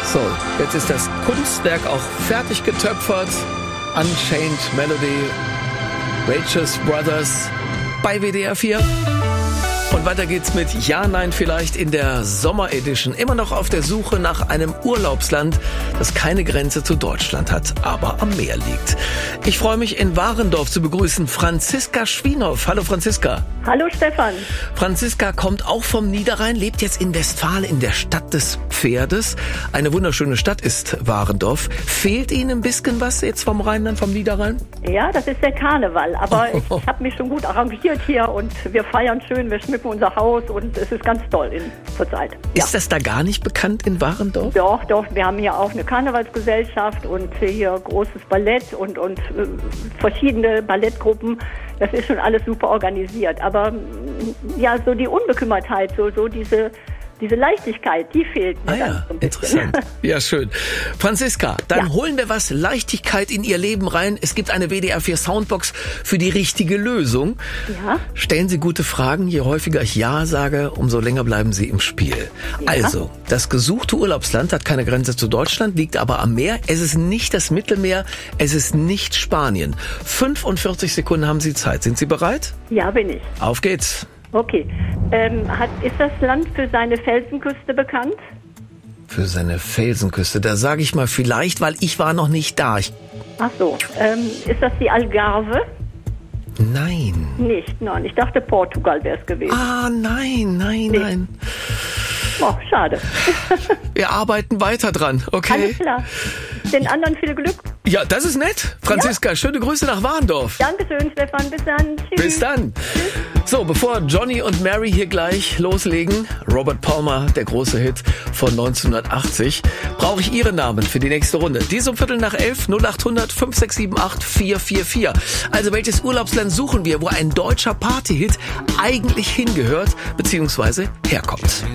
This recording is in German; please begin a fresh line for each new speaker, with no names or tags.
So, jetzt ist das Kunstwerk auch fertig getöpfert. Unchained Melody, Righteous Brothers bei WDR 4. Und weiter geht's mit Ja, Nein vielleicht in der Sommeredition. Immer noch auf der Suche nach einem Urlaubsland, das keine Grenze zu Deutschland hat, aber am Meer liegt. Ich freue mich, in Warendorf zu begrüßen Franziska Schwienhoff. Hallo Franziska.
Hallo Stefan.
Franziska kommt auch vom Niederrhein, lebt jetzt in Westfalen, in der Stadt des Pferdes. Eine wunderschöne Stadt ist Warendorf. Fehlt Ihnen ein bisschen was jetzt vom Rheinland, vom Niederrhein?
Ja, das ist der Karneval, aber ich habe mich schon gut arrangiert hier und wir feiern schön, wir schmücken unser Haus und es ist ganz toll zurzeit. Ja.
Ist das da gar nicht bekannt in Warendorf?
Doch, wir haben hier auch eine Karnevalsgesellschaft und hier großes Ballett und verschiedene Ballettgruppen. Das ist schon alles super organisiert, aber ja, so die Unbekümmertheit, so diese Leichtigkeit, die fehlt mir dann so ein bisschen.
Interessant. Ja, schön. Franziska, dann holen wir was Leichtigkeit in Ihr Leben rein. Es gibt eine WDR 4 Soundbox für die richtige Lösung.
Ja.
Stellen Sie gute Fragen. Je häufiger ich Ja sage, umso länger bleiben Sie im Spiel. Ja. Also, das gesuchte Urlaubsland hat keine Grenze zu Deutschland, liegt aber am Meer. Es ist nicht das Mittelmeer, es ist nicht Spanien. 45 Sekunden haben Sie Zeit. Sind Sie bereit?
Ja, bin ich.
Auf geht's.
Okay. Ist das Land für seine Felsenküste bekannt?
Für seine Felsenküste, da sage ich mal vielleicht, weil ich war noch nicht da.
Ach so. Ist das die Algarve?
Nein.
Nicht, nein. Ich dachte, Portugal wäre es gewesen.
Ah, nein.
Oh, schade.
Wir arbeiten weiter dran, okay?
Alles klar. Den anderen viel Glück.
Ja, das ist nett. Franziska, schöne Grüße nach Warendorf.
Dankeschön, Stefan. Bis dann. Tschüss.
Bis dann. So, bevor Johnny und Mary hier gleich loslegen, Robert Palmer, der große Hit von 1980, brauche ich Ihre Namen für die nächste Runde. Dies um 10:15, 0800 5678 444. Also welches Urlaubsland suchen wir, wo ein deutscher Partyhit eigentlich hingehört bzw. herkommt?